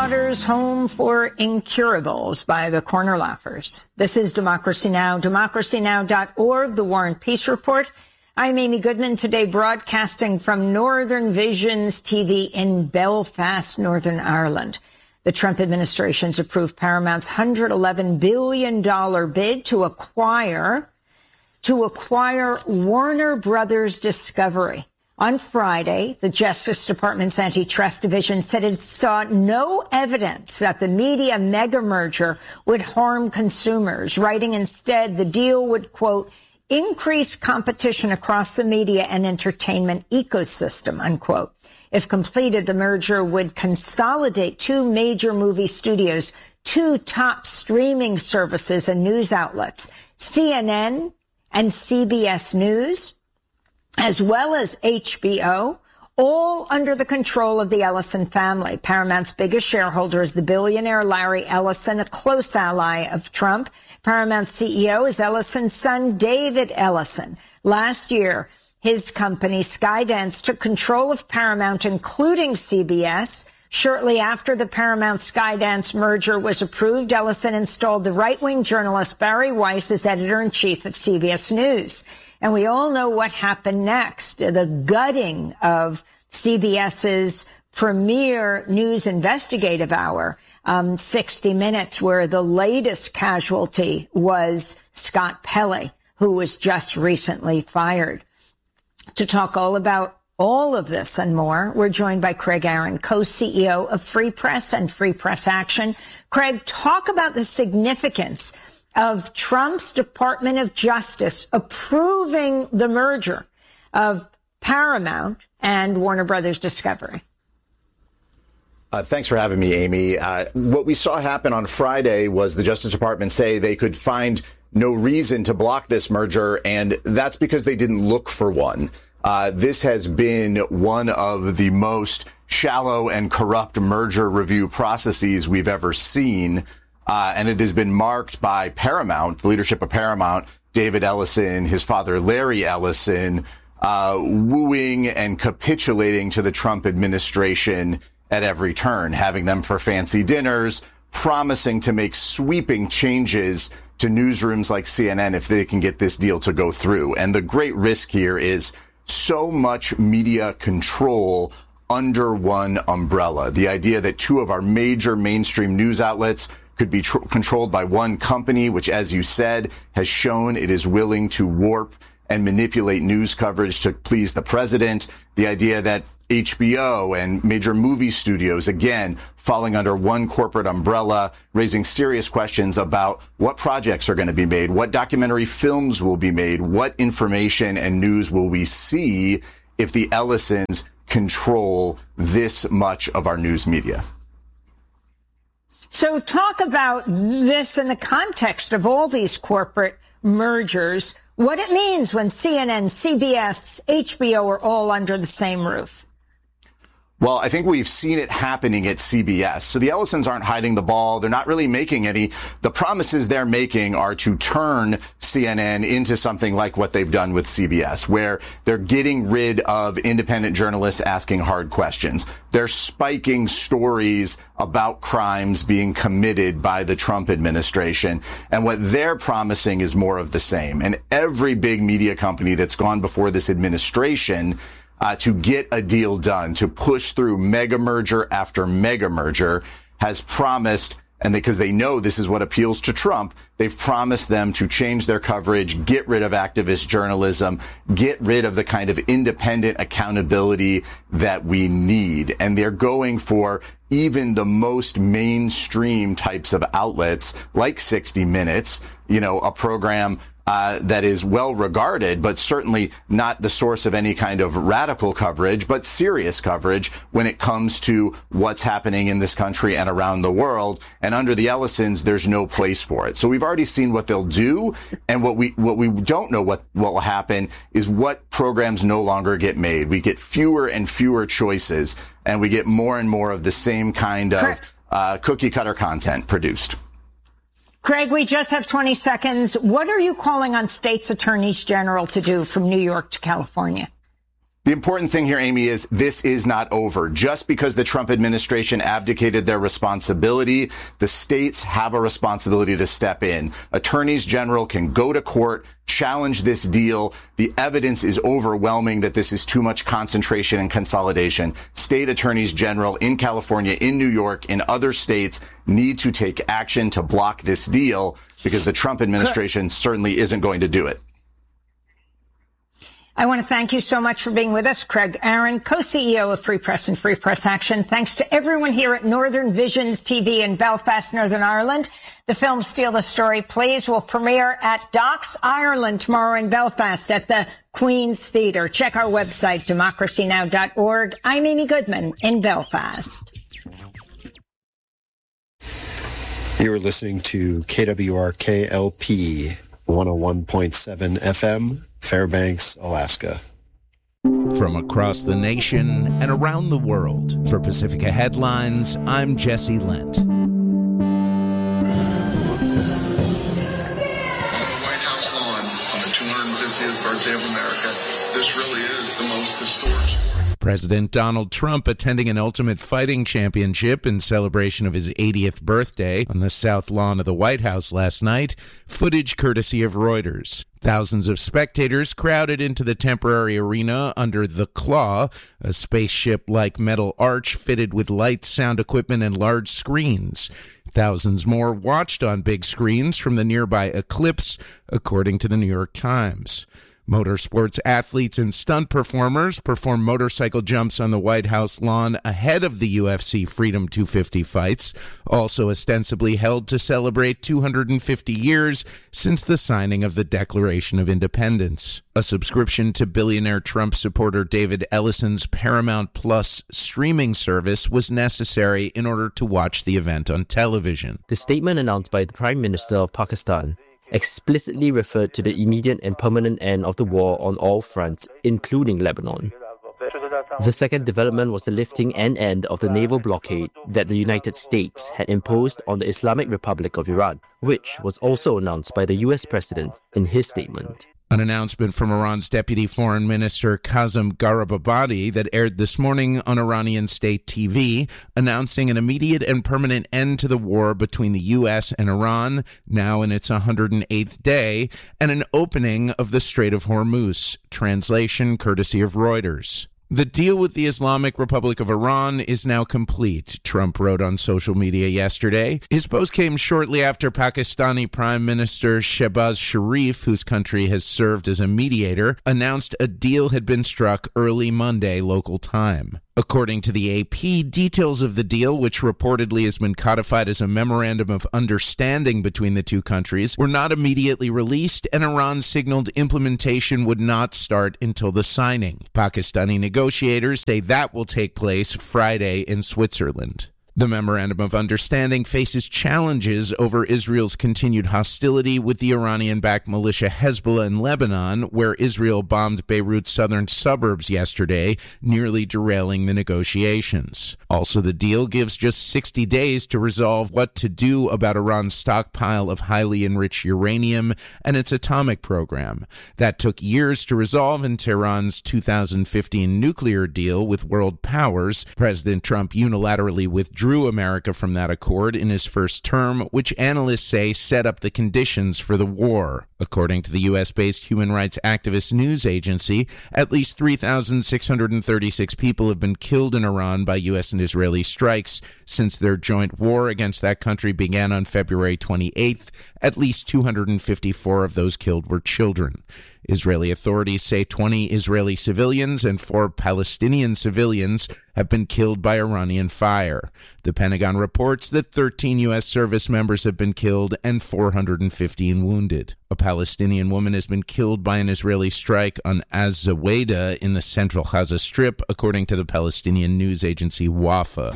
Headquarters home for incurables by the corner laughers. This is Democracy Now!, democracynow.org, the War and Peace Report. I'm Amy Goodman, today broadcasting from Northern Visions TV in Belfast, Northern Ireland. The Trump administration's approved Paramount's $111 billion bid to acquire Warner Brothers Discovery. On Friday, the Justice Department's Antitrust Division said it saw no evidence that the media mega merger would harm consumers, writing instead the deal would, quote, increase competition across the media and entertainment ecosystem, unquote. If completed, the merger would consolidate two major movie studios, two top streaming services and news outlets, CNN and CBS News, as well as HBO, all under the control of the Ellison family. Paramount's biggest shareholder is the billionaire Larry Ellison, a close ally of Trump. Paramount's CEO is Ellison's son, David Ellison. Last year, his company, Skydance, took control of Paramount, including CBS. Shortly after the Paramount-Skydance merger was approved, Ellison installed the right-wing journalist Barry Weiss as editor-in-chief of CBS News. And we all know what happened next, the gutting of CBS's premier news investigative hour, 60 Minutes, where the latest casualty was Scott Pelley, who was just recently fired. To talk all about all of this and more, we're joined by Craig Aaron, co-CEO of Free Press and Free Press Action. Craig, talk about the significance of Trump's Department of Justice approving the merger of Paramount and Warner Brothers Discovery. Thanks for having me, Amy. What we saw happen on Friday was the Justice Department say they could find no reason to block this merger, and that's because they didn't look for one. This has been one of the most shallow and corrupt merger review processes we've ever seen. And it has been marked by Paramount, the leadership of Paramount, David Ellison, his father, Larry Ellison, wooing and capitulating to the Trump administration at every turn, having them for fancy dinners, promising to make sweeping changes to newsrooms like CNN if they can get this deal to go through. And the great risk here is so much media control under one umbrella. The idea that two of our major mainstream news outlets could be controlled by one company, which, as you said, has shown it is willing to warp and manipulate news coverage to please the president. The idea that HBO and major movie studios, again, falling under one corporate umbrella, raising serious questions about what projects are going to be made, what documentary films will be made, what information and news will we see if the Ellisons control this much of our news media. So talk about this in the context of all these corporate mergers, what it means when CNN, CBS, HBO are all under the same roof. Well, I think we've seen it happening at CBS. So the Ellisons aren't hiding the ball. They're not really making any. The promises they're making are to turn CNN into something like what they've done with CBS, where they're getting rid of independent journalists asking hard questions. They're spiking stories about crimes being committed by the Trump administration. And what they're promising is more of the same. And every big media company that's gone before this administration to get a deal done, to push through mega merger after mega merger, has promised, and because they know this is what appeals to Trump, they've promised them to change their coverage, get rid of activist journalism, get rid of the kind of independent accountability that we need. And they're going for even the most mainstream types of outlets like 60 Minutes, you know, a program that is well regarded, but certainly not the source of any kind of radical coverage, but serious coverage when it comes to what's happening in this country and around the world. And under the Ellisons, there's no place for it. So we've already seen what they'll do. And what we don't know what will happen is what programs no longer get made. We get fewer and fewer choices, and we get more and more of the same kind of cookie cutter content produced. Craig, we just have 20 seconds. What are you calling on states' attorneys general to do from New York to California? The important thing here, Amy, is this is not over. Just because the Trump administration abdicated their responsibility, the states have a responsibility to step in. Attorneys general can go to court, challenge this deal. The evidence is overwhelming that this is too much concentration and consolidation. State attorneys general in California, in New York, in other states need to take action to block this deal because the Trump administration certainly isn't going to do it. I want to thank you so much for being with us, Craig Aaron, co-CEO of Free Press and Free Press Action. Thanks to everyone here at Northern Visions TV in Belfast, Northern Ireland. The film Steal the Story plays will premiere at Docks Ireland tomorrow in Belfast at the Queen's Theatre. Check our website, democracynow.org. I'm Amy Goodman in Belfast. You're listening to KWRK-LP 101.7 FM, Fairbanks, Alaska. From across the nation and around the world, for Pacifica Headlines, I'm Jesse Lent. On the White House lawn on the 250th birthday of America, this really is the most historic. President Donald Trump attending an Ultimate Fighting Championship in celebration of his 80th birthday on the south lawn of the White House last night, footage courtesy of Reuters. Thousands of spectators crowded into the temporary arena under the Claw, a spaceship-like metal arch fitted with lights, sound equipment, and large screens. Thousands more watched on big screens from the nearby Eclipse, according to the New York Times. Motorsports athletes and stunt performers perform motorcycle jumps on the White House lawn ahead of the UFC Freedom 250 fights, also ostensibly held to celebrate 250 years since the signing of the Declaration of Independence. A subscription to billionaire Trump supporter David Ellison's Paramount Plus streaming service was necessary in order to watch the event on television. The statement announced by the Prime Minister of Pakistan explicitly referred to the immediate and permanent end of the war on all fronts, including Lebanon. The second development was the lifting and end of the naval blockade that the United States had imposed on the Islamic Republic of Iran, which was also announced by the US President in his statement. An announcement from Iran's Deputy Foreign Minister Kazem Garibabadi that aired this morning on Iranian state TV, announcing an immediate and permanent end to the war between the U.S. and Iran, now in its 108th day, and an opening of the Strait of Hormuz. Translation courtesy of Reuters. The deal with the Islamic Republic of Iran is now complete, Trump wrote on social media yesterday. His post came shortly after Pakistani Prime Minister Shehbaz Sharif, whose country has served as a mediator, announced a deal had been struck early Monday local time. According to the AP, details of the deal, which reportedly has been codified as a memorandum of understanding between the two countries, were not immediately released, and Iran signaled implementation would not start until the signing. Pakistani negotiators say that will take place Friday in Switzerland. The Memorandum of Understanding faces challenges over Israel's continued hostility with the Iranian-backed militia Hezbollah in Lebanon, where Israel bombed Beirut's southern suburbs yesterday, nearly derailing the negotiations. Also, the deal gives just 60 days to resolve what to do about Iran's stockpile of highly enriched uranium and its atomic program. That took years to resolve in Tehran's 2015 nuclear deal with world powers. President Trump unilaterally withdrew America from that accord in his first term, which analysts say set up the conditions for the war. According to the U.S.-based human rights activist news agency, at least 3,636 people have been killed in Iran by U.S. and Israeli strikes since their joint war against that country began on February 28th. At least 254 of those killed were children. Israeli authorities say 20 Israeli civilians and 4 Palestinian civilians have been killed by Iranian fire. The Pentagon reports that 13 U.S. service members have been killed and 415 wounded. A Palestinian woman has been killed by an Israeli strike on Az-Zaweda in the central Gaza Strip, according to the Palestinian news agency Wafa.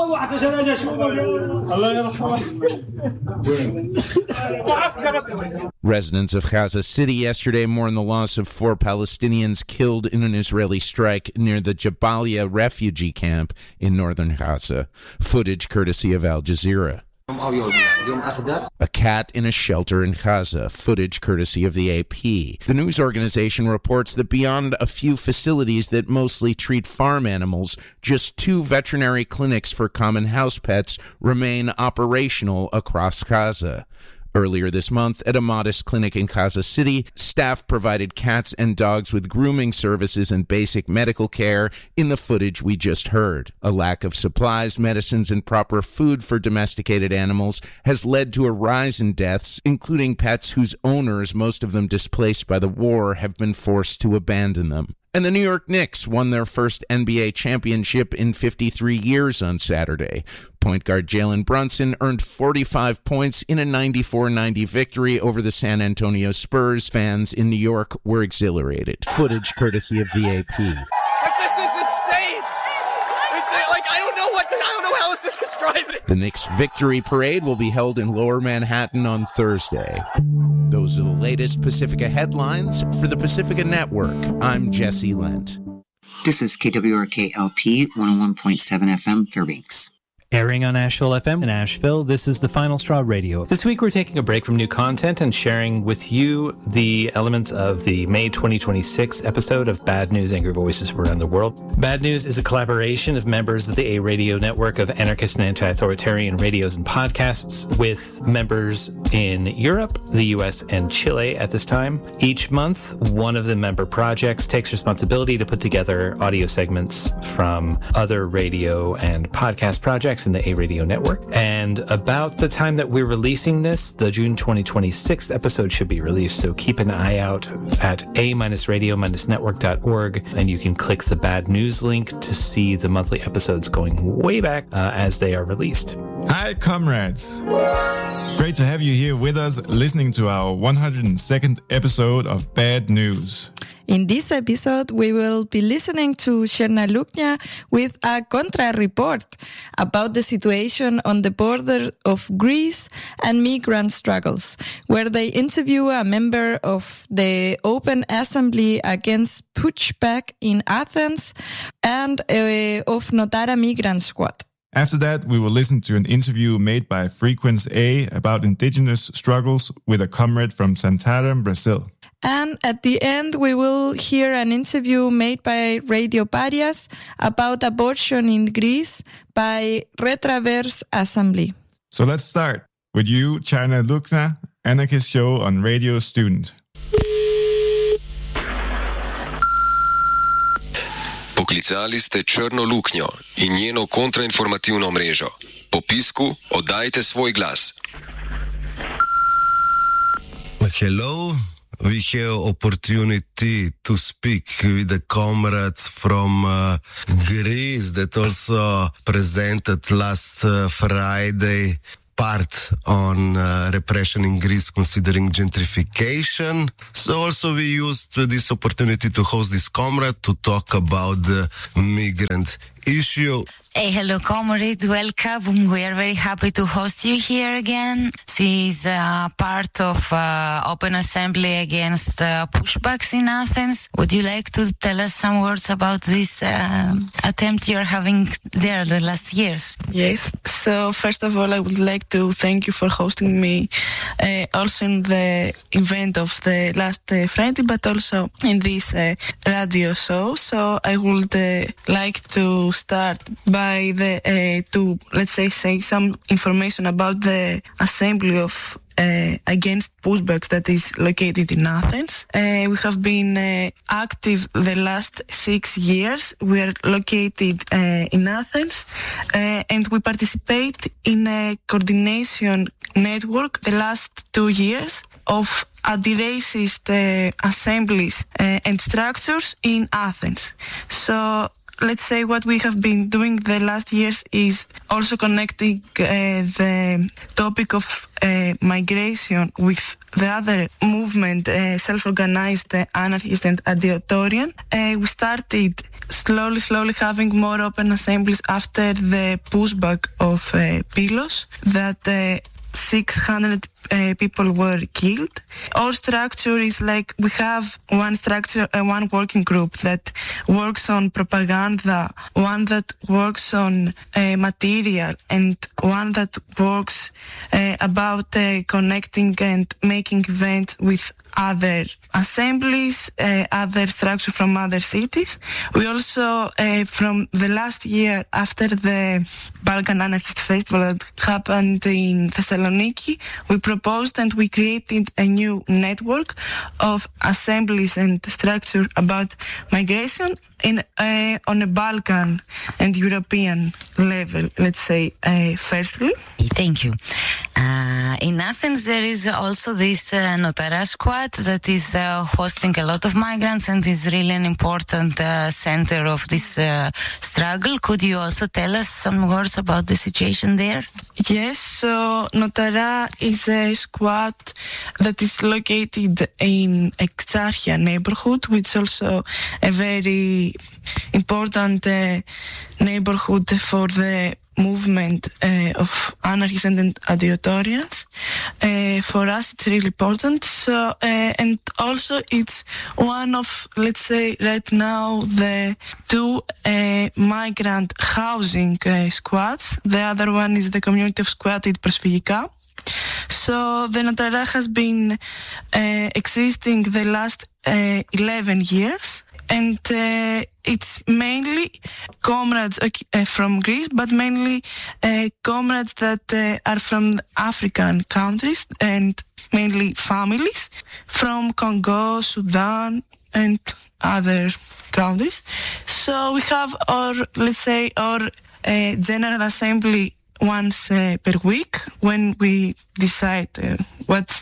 Residents of Gaza City yesterday mourned the loss of 4 Palestinians killed in an Israeli strike near the Jabalia refugee camp in northern Gaza. Footage courtesy of Al Jazeera. A cat in a shelter in Gaza, footage courtesy of the AP. The news organization reports that beyond a few facilities that mostly treat farm animals, just 2 veterinary clinics for common house pets remain operational across Gaza. Earlier this month, at a modest clinic in Gaza City, staff provided cats and dogs with grooming services and basic medical care in the footage we just heard. A lack of supplies, medicines, and proper food for domesticated animals has led to a rise in deaths, including pets whose owners, most of them displaced by the war, have been forced to abandon them. And the New York Knicks won their first NBA championship in 53 years on Saturday. Point guard Jalen Brunson earned 45 points in a 94-90 victory over the San Antonio Spurs. Fans in New York were exhilarated. Footage courtesy of the AP. This is insane! I don't know how else to describe it. The Knicks' victory parade will be held in Lower Manhattan on Thursday. Those are the latest Pacifica headlines for the Pacifica Network. I'm Jesse Lent. This is KWRK-LP 101.7 FM Fairbanks. Airing on Asheville FM in Asheville, this is the Final Straw Radio. This week we're taking a break from new content and sharing with you the elements of the May 2026 episode of Bad News, Angry Voices from Around the World. Bad News is a collaboration of members of the A Radio network of anarchist and anti-authoritarian radios and podcasts with members in Europe, the US, and Chile at this time. Each month, one of the member projects takes responsibility to put together audio segments from other radio and podcast projects in the A Radio network. And about the time that we're releasing this, the June 2026 episode should be released. So keep an eye out at a-radio-network.org, and you can click the Bad News link to see the monthly episodes going way back as they are released. Hi, comrades. Great to have you here with us, listening to our 102nd episode of Bad News. In this episode, we will be listening to Cherna Luknja with a contra report about the situation on the border of Greece and migrant struggles, where they interview a member of the Open Assembly Against Pushback in Athens and of Notara Migrant Squad. After that, we will listen to an interview made by Frequency A about indigenous struggles with a comrade from Santarém, Brazil. And at the end, we will hear an interview made by Radio Parias about abortion in Greece by Retraverse Assembly. So let's start with you, Cherna Luknja, Anarchist Show on Radio Student. Poklicali ste Črno luknjo in njeno kontrainformativno mrežo. Po pisku oddajte svoj glas. Hello. We have opportunity to speak with the comrades from Greece that also presented last Friday part on repression in Greece considering gentrification. So also we used this opportunity to host this comrade to talk about the migrant issue. Hey, hello, comrade. Welcome. We are very happy to host you here again. She is part of Open Assembly Against Pushbacks in Athens. Would you like to tell us some words about this attempt you're having there the last years? Yes. So, first of all, I would like to thank you for hosting me also in the event of the last Friday, but also in this radio show. So, I would like to start by to, let's say some information about the Assembly of Against Pushbacks that is located in Athens. We have been active the last 6 years. We are located in Athens and we participate in a coordination network the last 2 years of anti-racist assemblies and structures in Athens. So let's say what we have been doing the last years is also connecting the topic of migration with the other movement, self-organized anarchist and anti-authoritarian. We started slowly having more open assemblies after the pushback of Pylos that 600 people were killed. Our structure is like we have one structure, one working group that works on propaganda, one that works on material, and one that works about connecting and making events with other assemblies, other structures from other cities. We also, from the last year after the Balkan Anarchist Festival that happened in Thessaloniki, we proposed and we created a new network of assemblies and structure about migration on a Balkan and European level, let's say, firstly. Thank you. In Athens, there is also this Notara squad that is hosting a lot of migrants and is really an important center of this struggle. Could you also tell us some words about the situation there? Yes, so Notara is a squad that is located in Exarchia neighborhood, which is also a very important neighborhood for the movement of anarchists and anti-authoritarians. For us, it's really important. So, and also it's one of, let's say, right now, the two migrant housing squads. The other one is the community of squatted Prosfυγικά. So the Notara has been existing the last 11 years. And it's mainly comrades from Greece, but mainly comrades that are from African countries and mainly families from Congo, Sudan, and other countries. So we have our, let's say, our General Assembly once per week when we decide what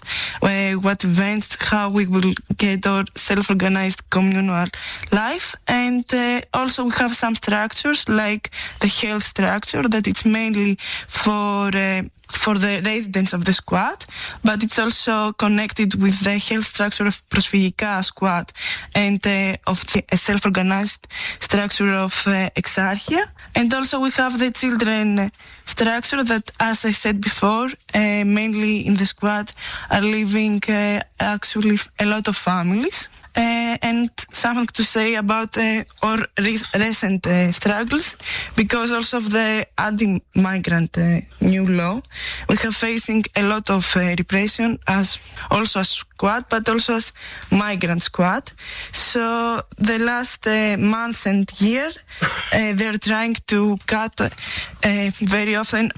events, how we will get our self-organized communal life. And also we have some structures like the health structure that it's mainly for the residents of the squad, but it's also connected with the health structure of Prosfυγικά squad and of the self-organized structure of Exarchia. And also we have the children structure that, as I said before, mainly in the squad are living actually a lot of families. And something to say about our recent struggles, because also of the anti-migrant new law, we have facing a lot of repression as also as squad, but also as migrant squad. So the last month and year, they're trying to cut very often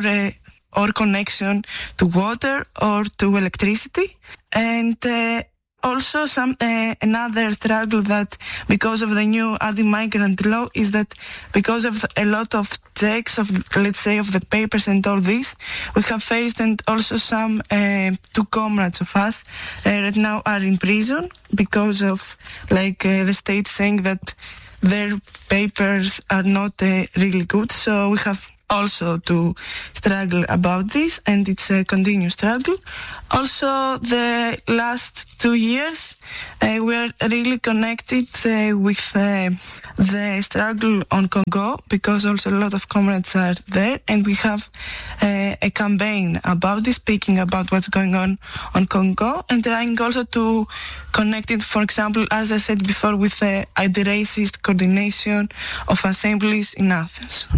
or connection to water or to electricity. And also another struggle that because of the new anti-migrant law is that because of a lot of checks of, let's say, of the papers and all this, we have faced, and also some two comrades of us right now are in prison because of the state saying that their papers are not really good. So we have also to struggle about this, and it's a continuous struggle. Also, the last 2 years, we are really connected with the struggle on Congo, because also a lot of comrades are there, and we have a campaign about this, speaking about what's going on Congo, and trying also to connect it, for example, as I said before, with the anti-racist coordination of assemblies in Athens.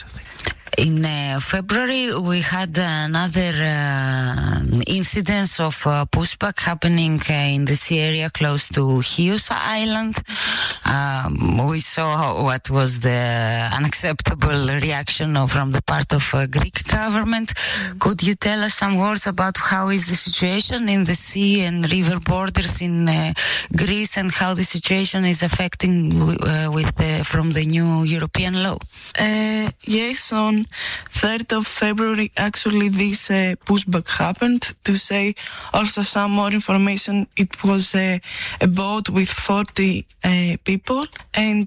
In February, we had another incidence of pushback happening in the sea area close to Chios Island. We saw what was the unacceptable reaction from the part of Greek government. Could you tell us some words about how is the situation in the sea and river borders in Greece, and how the situation is affecting from the new European law? Yes, on 3rd of February, actually, this pushback happened. To say also some more information, it was a boat with 40 people, and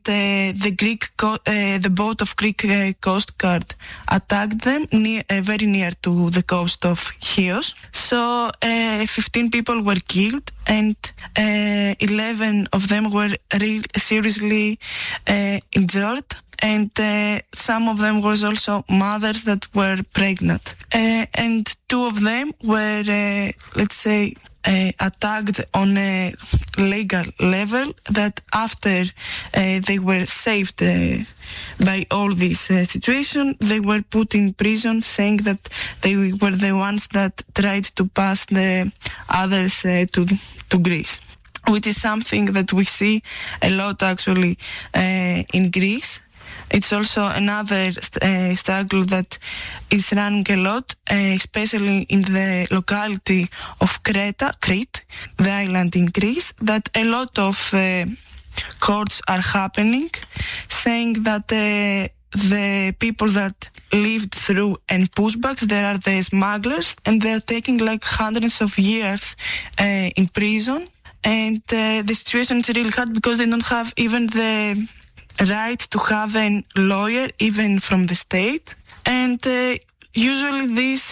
the boat of Greek Coast Guard attacked them very near to the coast of Chios. So 15 people were killed, and 11 of them were seriously injured. and some of them was also mothers that were pregnant. And two of them were, let's say, attacked on a legal level, that after they were saved by all this situation, they were put in prison, saying that they were the ones that tried to pass the others to Greece, which is something that we see a lot actually in Greece. It's also another struggle that is running a lot, especially in the locality of Crete, the island in Greece, that a lot of courts are happening, saying that the people that lived through and pushbacks, there are the smugglers, and they're taking like hundreds of years in prison. And the situation is really hard because they don't have even the right to have a lawyer, even from the state. And usually these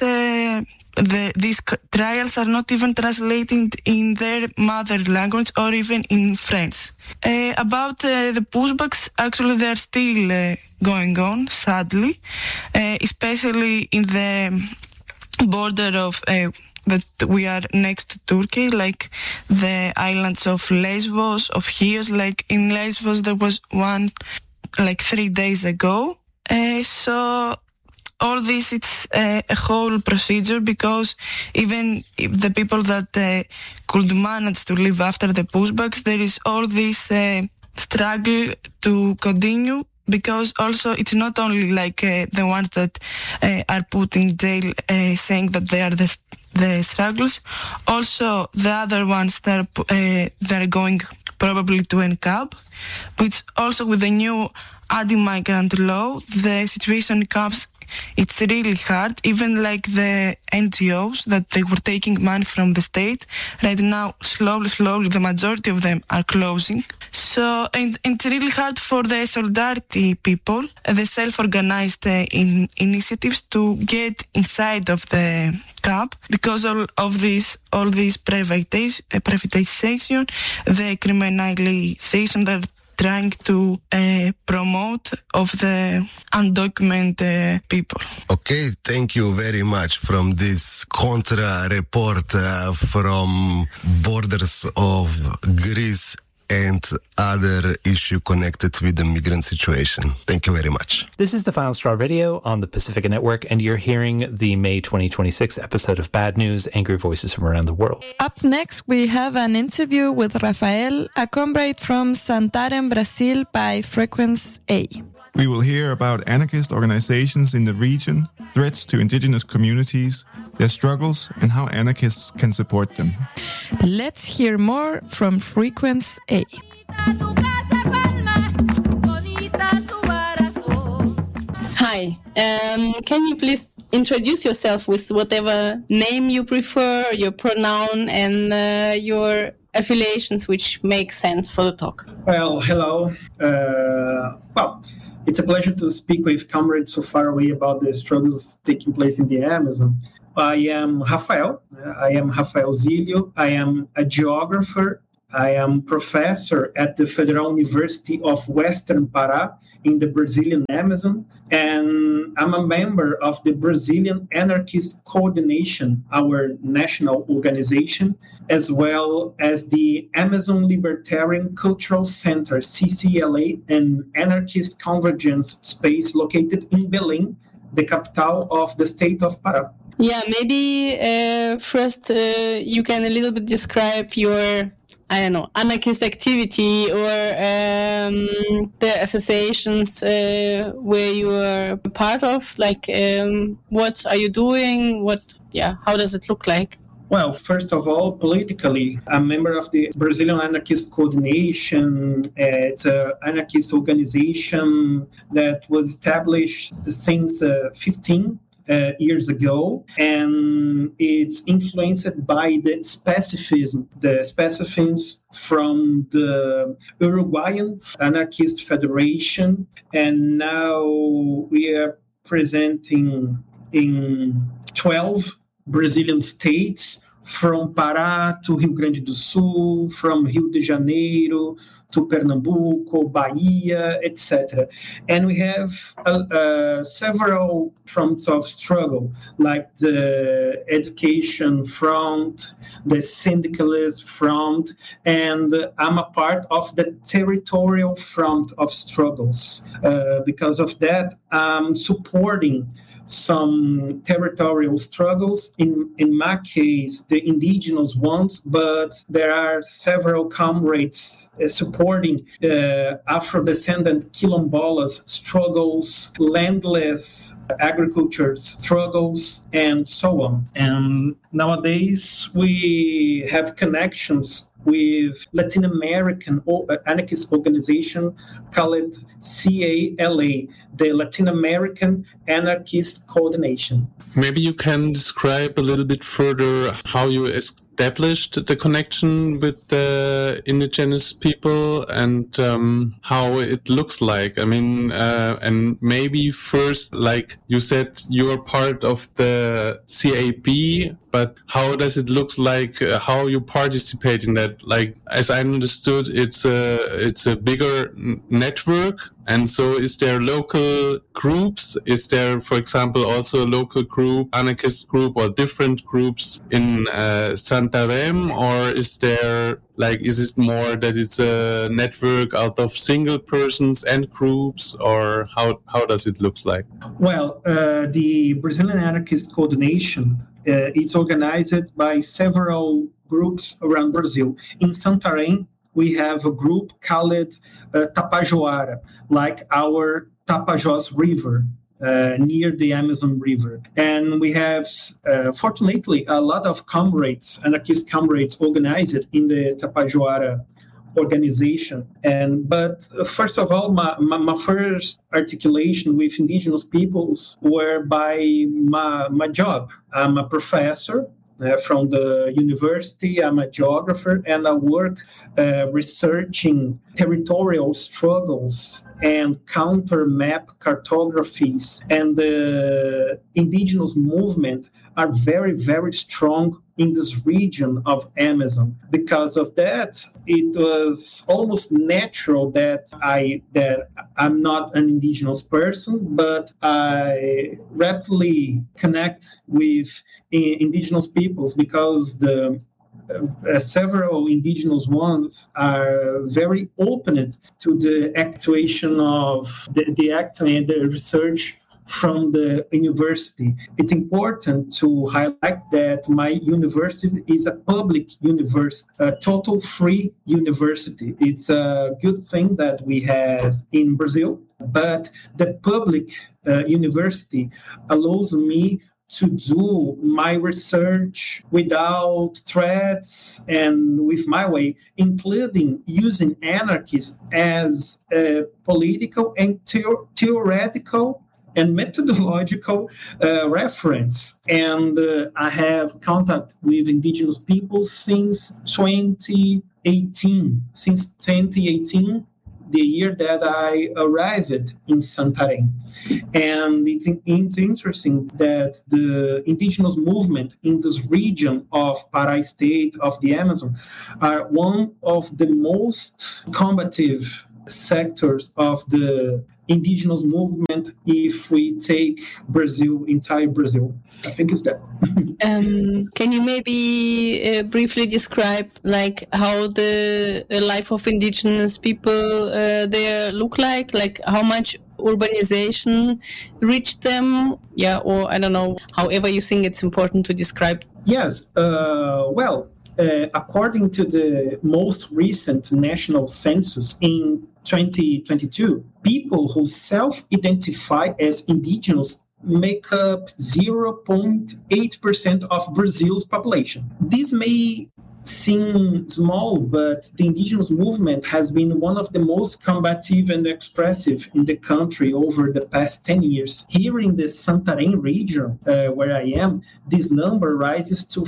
trials are not even translated in their mother language or even in French. About the pushbacks, actually they are still going on, sadly, especially in the border of that we are next to Turkey, like the islands of Lesbos, of Chios. Like in Lesbos there was one like 3 days ago. So all this, it's a whole procedure, because even if the people that could manage to live after the pushbacks, there is all this struggle to continue, because also it's not only like the ones that are put in jail saying that they are the struggles, also the other ones that they're going probably to NCAP, which also with the new anti-migrant law, the situation comes, it's really hard. Even like the NGOs that they were taking money from the state, right now slowly the majority of them are closing. So and it's really hard for the solidarity people, the self-organized initiatives, to get inside of the CAP, because all this privatization, the criminalization that trying to promote of the undocumented people. Okay, thank you very much from this contra report from borders of Greece and other issue connected with the migrant situation. Thank you very much. This is the Final Straw Radio on the Pacifica Network, and you're hearing the May 2026 episode of Bad News, Angry Voices from Around the World. Up next, we have an interview with Rafael, a comrade from Santarém, Brazil, by Frequency A. We will hear about anarchist organizations in the region, threats to indigenous communities, their struggles, and how anarchists can support them. Let's hear more from Frequency A. Hi, can you please introduce yourself with whatever name you prefer, your pronoun, and your affiliations, which make sense for the talk? Well, hello. It's a pleasure to speak with comrades so far away about the struggles taking place in the Amazon. I am Rafael Zilio. I am a geographer. I am professor at the Federal University of Western Pará in the Brazilian Amazon, and I'm a member of the Brazilian Anarchist Coordination, our national organization, as well as the Amazon Libertarian Cultural Center, CCLA, an anarchist convergence space located in Belém, the capital of the state of Pará. Yeah, maybe first you can a little bit describe your anarchist activity or the associations where you are part of. Like, what are you doing? How does it look like? Well, first of all, politically, I'm a member of the Brazilian Anarchist Coordination. It's an anarchist organization that was established since 15 years ago, and it's influenced by the specificism from the Uruguayan Anarchist Federation, and now we are presenting in 12 Brazilian states from Pará to Rio Grande do Sul, from Rio de Janeiro to Pernambuco, Bahia, etc. And we have several fronts of struggle, like the education front, the syndicalist front, and I'm a part of the territorial front of struggles. Because of that, I'm supporting some territorial struggles, in my case, the indigenous ones, but there are several comrades supporting Afro-descendant quilombolas struggles, landless agriculture struggles, and so on. And nowadays, we have connections with Latin American anarchist organization called CALA, the Latin American Anarchist Coordination. Maybe you can describe a little bit further how you established the connection with the indigenous people and how it looks like. I mean, and maybe first, like you said, you are part of the CAP, but how does it look like? How you participate in that? Like, as I understood, it's a bigger network. And so is there local groups? Is there, for example, also a local group, anarchist group, or different groups in Santarém? Or is there, like, is it more that it's a network out of single persons and groups? Or how does it look like? Well, the Brazilian Anarchist Coordination, it's organized by several groups around Brazil. In Santarém, we have a group called Tapajoara, like our Tapajós River, near the Amazon River. And we have, fortunately, a lot of comrades, anarchist comrades, organized in the Tapajoara organization. But first of all, my first articulation with indigenous peoples were by my job. I'm a professor from the university. I'm a geographer, and I work researching territorial struggles and counter map cartographies. And the indigenous movement are very, very strong in this region of Amazon. Because of that, it was almost natural that I'm not an indigenous person, but I rapidly connect with indigenous peoples because the several indigenous ones are very open to the actuation of the act and the research from the university. It's important to highlight that my university is a public university, a total free university. It's a good thing that we have in Brazil, but the public university allows me to do my research without threats and with my way, including using anarchism as a political and theoretical and methodological reference. And I have contact with indigenous people since 2018. Since 2018, the year that I arrived in Santarém. And it's interesting that the indigenous movement in this region of Pará State, of the Amazon, are one of the most combative sectors of the indigenous movement if we take Brazil, entire Brazil. I think it's that. Can you maybe briefly describe like how the life of indigenous people there look like how much urbanization reached them? Yeah, or I don't know, however you think it's important to describe. Yes, according to the most recent national census in 2022, people who self-identify as indigenous make up 0.8% of Brazil's population. This may seem small, but the indigenous movement has been one of the most combative and expressive in the country over the past 10 years. Here in the Santarém region, where I am, this number rises to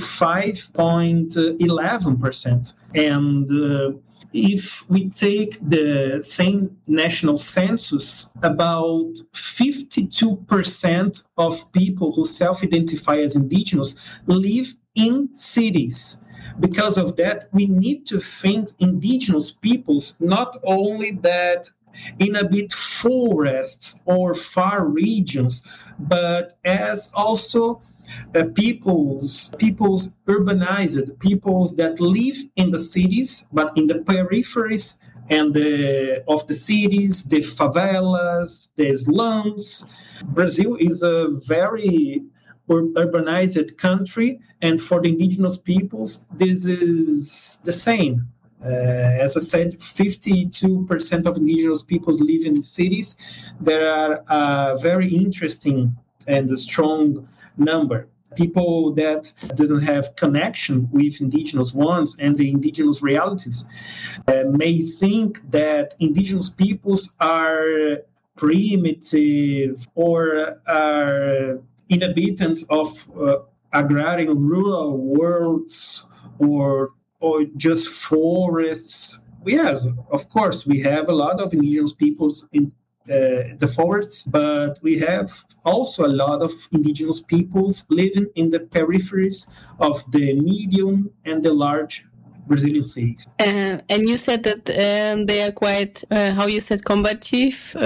5.11%. And if we take the same national census, about 52% of people who self-identify as indigenous live in cities. Because of that, we need to think indigenous peoples, not only that in a bit forests or far regions, but as also peoples urbanized, peoples that live in the cities, but in the peripheries and of the cities, the favelas, the slums. Brazil is a very urbanized country, and for the indigenous peoples, this is the same. As I said, 52% of indigenous peoples live in cities. There are a very interesting and strong number. People that doesn't have connection with indigenous ones and the indigenous realities may think that indigenous peoples are primitive or are inhabitants of agrarian rural worlds or just forests. Yes, of course, we have a lot of indigenous peoples in the forests, but we have also a lot of indigenous peoples living in the peripheries of the medium and the large Brazilian cities. And you said that they are quite, how you said, combative,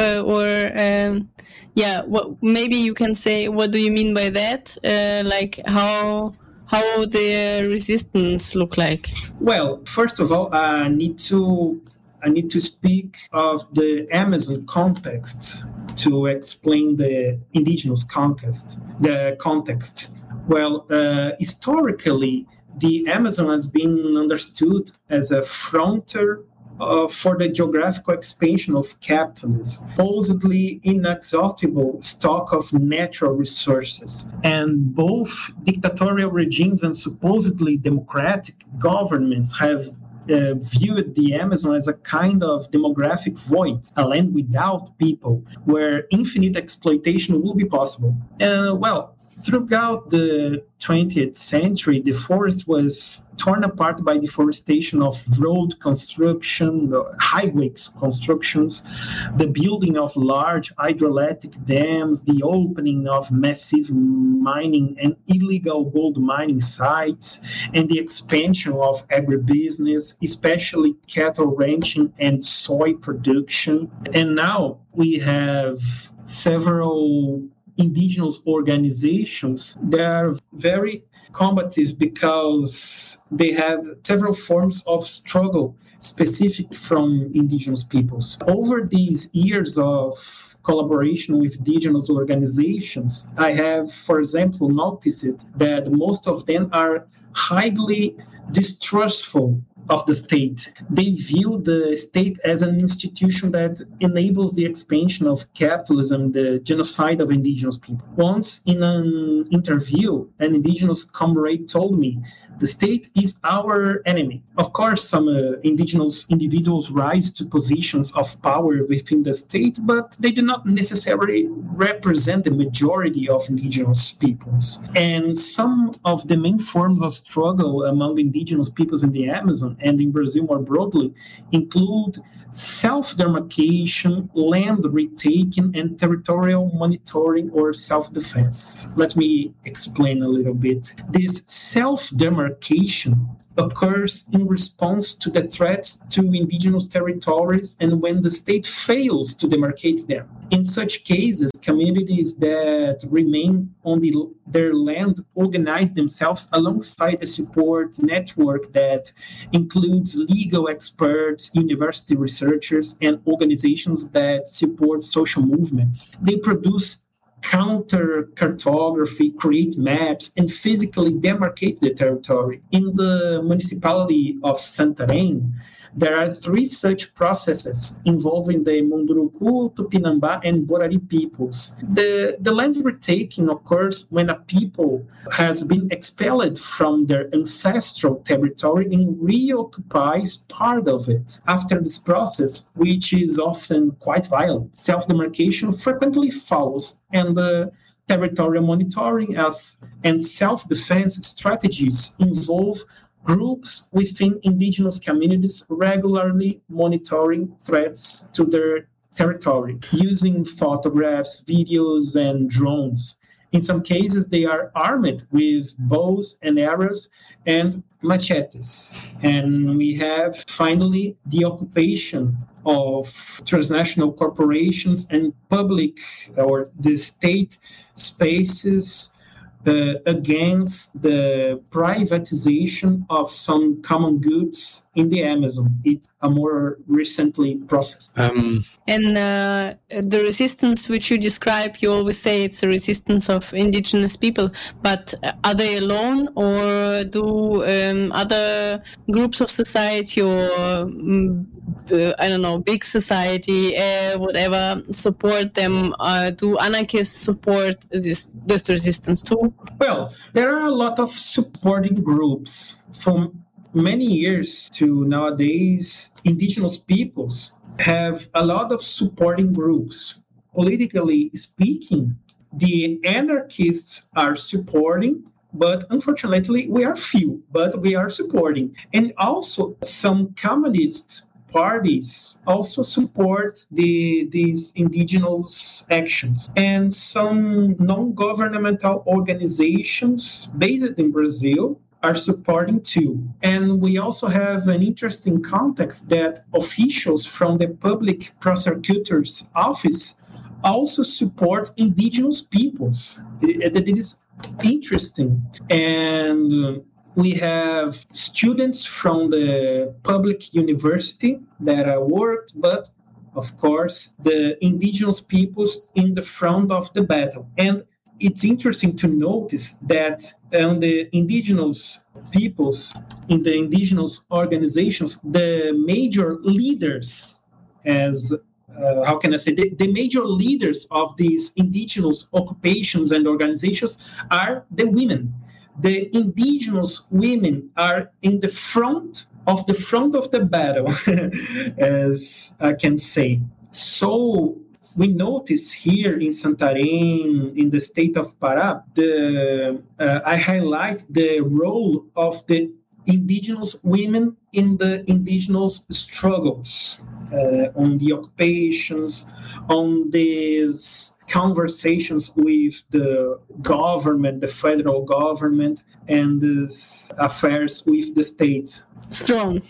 maybe you can say, what do you mean by that? Like how the resistance look like? Well, first of all, I need to speak of the Amazon context to explain the indigenous context. Well, historically, the Amazon has been understood as a frontier for the geographical expansion of capitalism, supposedly inexhaustible stock of natural resources. And both dictatorial regimes and supposedly democratic governments have viewed the Amazon as a kind of demographic void, a land without people, where infinite exploitation will be possible. Throughout the 20th century, the forest was torn apart by deforestation of road construction, highway constructions, the building of large hydroelectric dams, the opening of massive mining and illegal gold mining sites, and the expansion of agribusiness, especially cattle ranching and soy production. And now we have several indigenous organizations that are very combative because they have several forms of struggle specific from indigenous peoples. Over these years of collaboration with indigenous organizations, I have, for example, noticed that most of them are highly distrustful of the state. They view the state as an institution that enables the expansion of capitalism, the genocide of indigenous people. Once in an interview, an indigenous comrade told me, the state is our enemy. Of course, some indigenous individuals rise to positions of power within the state, but they do not necessarily represent the majority of indigenous peoples. And some of the main forms of struggle among indigenous peoples in the Amazon and in Brazil more broadly include self-demarcation, land retaking, and territorial monitoring or self-defense. Let me explain a little bit. This self-demarcation occurs in response to the threats to indigenous territories and when the state fails to demarcate them. In such cases, communities that remain on their land organize themselves alongside a support network that includes legal experts, university researchers, and organizations that support social movements. They produce counter cartography, create maps, and physically demarcate the territory. In the municipality of Santarém, there are 3 such processes involving the Munduruku, Tupinambá, and Borari peoples. The land retaking occurs when a people has been expelled from their ancestral territory and reoccupies part of it. After this process, which is often quite violent, self-demarcation frequently follows, and the territorial monitoring and self-defense strategies involve groups within indigenous communities regularly monitoring threats to their territory using photographs, videos, and drones. In some cases, they are armed with bows and arrows and machetes. And we have, finally, the occupation of transnational corporations and public or the state spaces against the privatization of some common goods in the Amazon. It's a more recently processed. And the resistance which you describe, you always say it's a resistance of indigenous people, but are they alone, or do other groups of society or big society, whatever, support them? Do anarchists support this resistance too? Well, there are a lot of supporting groups. From many years to nowadays, indigenous peoples have a lot of supporting groups. Politically speaking, the anarchists are supporting, but unfortunately we are few, but we are supporting. And also some communist parties also support these indigenous actions. And some non-governmental organizations based in Brazil are supporting too. And we also have an interesting context that officials from the public prosecutor's office also support indigenous peoples. It is interesting. And we have students from the public university that worked, but of course, the indigenous peoples in the front of the battle. And it's interesting to notice that the indigenous peoples, in the indigenous organizations, the major leaders, the major leaders of these indigenous occupations and organizations are the women. The indigenous women are in the front of the battle, as I can say. So we notice here in Santarém, in the state of Pará, I highlight the role of the indigenous women in the indigenous struggles, on the occupations, on these conversations with the government, the federal government, and these affairs with the states. Strong.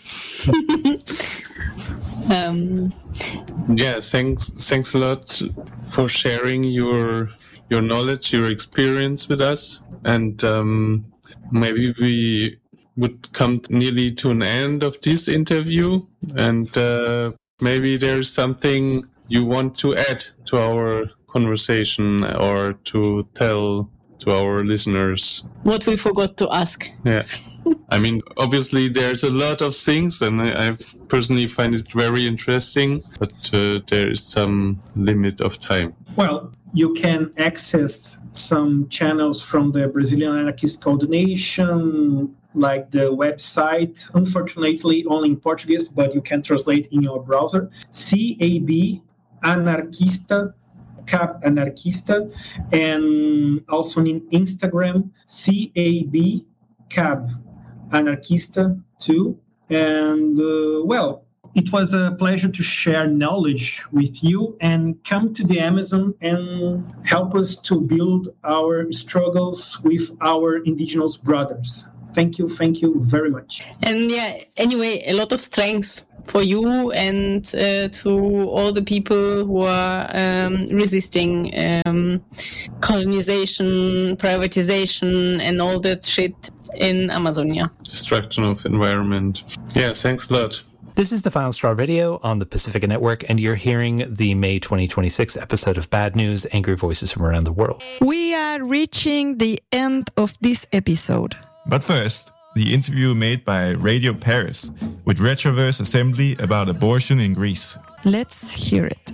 Yeah, thanks a lot for sharing your knowledge, your experience with us, and maybe we would come nearly to an end of this interview, and maybe there's something you want to add to our conversation or to tell to our listeners. What we forgot to ask. Yeah. I mean, obviously there's a lot of things, and I personally find it very interesting, but there is some limit of time. Well, you can access some channels from the Brazilian Anarchist Coordination, like the website, unfortunately only in Portuguese, but you can translate in your browser, CAB Anarquista, CAB Anarquista, and also in Instagram, CAB CAB Anarquista too. And well, it was a pleasure to share knowledge with you and come to the Amazon and help us to build our struggles with our indigenous brothers. Thank you very much. And yeah, anyway, a lot of strength for you and to all the people who are resisting colonization, privatization, and all that shit in Amazonia. Destruction of environment. Yeah, thanks a lot. This is the Final Straw Radio on the Pacifica Network, and you're hearing the May 2026 episode of Bad News, Angry Voices from Around the World. We are reaching the end of this episode. But first, the interview made by Radio Paris with Retroverse Assembly about abortion in Greece. Let's hear it.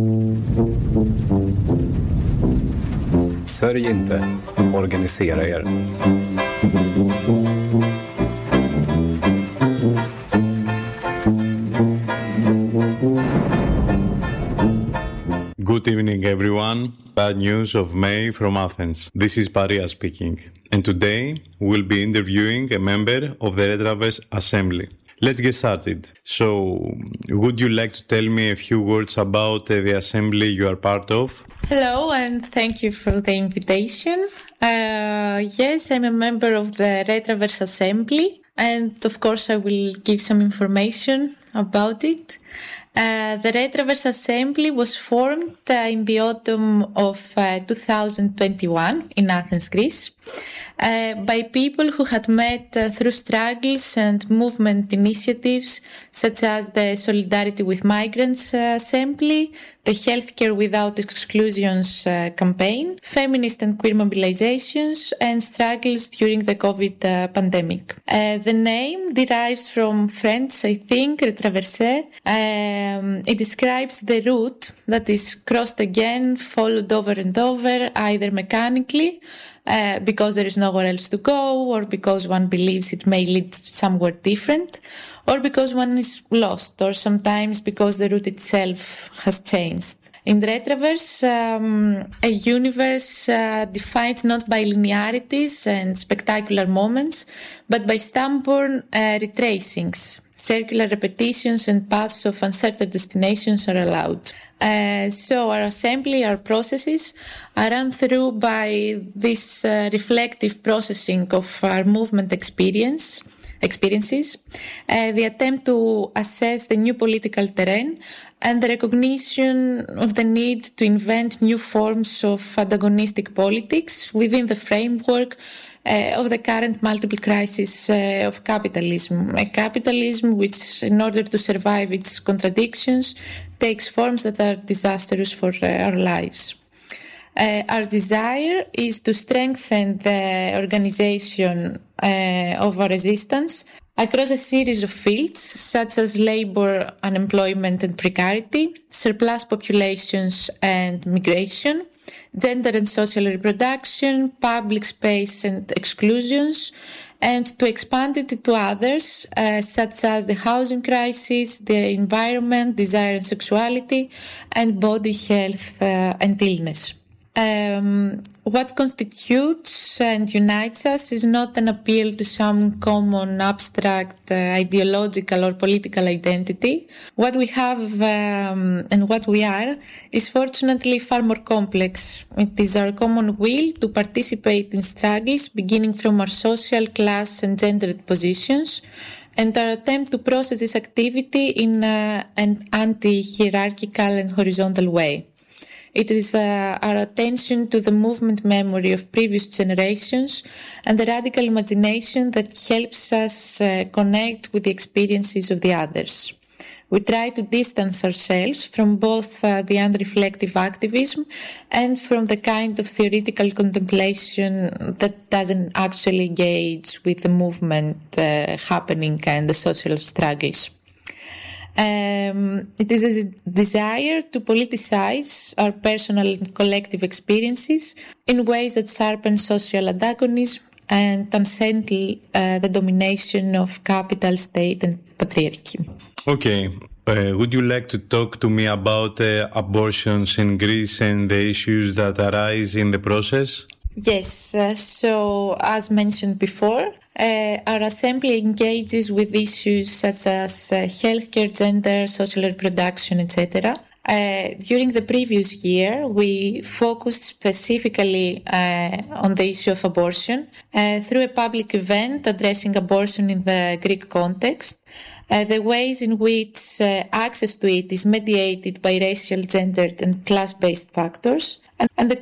Sörj inte, organisera er. Good evening, everyone. Bad news of May from Athens. This is Paria speaking. And today we'll be interviewing a member of the Retroverse Assembly. let's get started. So, would you like to tell me a few words about the assembly you are part of? Hello, and thank you for the invitation. Yes, I'm a member of the Retraverse Assembly, and of course I will give some information about it. The Retraverse Assembly was formed in the autumn of 2021 in Athens, Greece, by people who had met through struggles and movement initiatives such as the Solidarity with Migrants Assembly, the Healthcare Without Exclusions campaign, feminist and queer mobilizations, and struggles during the COVID pandemic. The name derives from French, I think, retraverser. It describes the route that is crossed again, followed over and over, either mechanically, because there is nowhere else to go, or because one believes it may lead somewhere different, or because one is lost, or sometimes because the route itself has changed. In Retraverse, a universe defined not by linearities and spectacular moments, but by stubborn retracings. Circular repetitions and paths of uncertain destinations are allowed. So our assembly, our processes are run through by this reflective processing of our movement experiences, the attempt to assess the new political terrain, and the recognition of the need to invent new forms of antagonistic politics within the framework of the current multiple crisis of capitalism. A capitalism which, in order to survive its contradictions, takes forms that are disastrous for our lives. Our desire is to strengthen the organization of our resistance across a series of fields such as labor, unemployment and precarity, surplus populations and migration, gender and social reproduction, public space and exclusions, and to expand it to others such as the housing crisis, the environment, desire and sexuality, and body health and illness. What constitutes and unites us is not an appeal to some common abstract ideological or political identity. What we have and what we are is fortunately far more complex. It is our common will to participate in struggles beginning from our social, class and gendered positions, and our attempt to process this activity in an anti-hierarchical and horizontal way. It is our attention to the movement memory of previous generations and the radical imagination that helps us connect with the experiences of the others. We try to distance ourselves from both the unreflective activism and from the kind of theoretical contemplation that doesn't actually engage with the movement happening and the social struggles. It is a desire to politicize our personal and collective experiences in ways that sharpen social antagonism and unsettle the domination of capital, state and patriarchy. Okay. Would you like to talk to me about abortions in Greece and the issues that arise in the process? Yes, so as mentioned before, our assembly engages with issues such as healthcare, gender, social reproduction, etc. During the previous year, we focused specifically on the issue of abortion through a public event addressing abortion in the Greek context, the ways in which access to it is mediated by racial, gendered and class-based factors, and the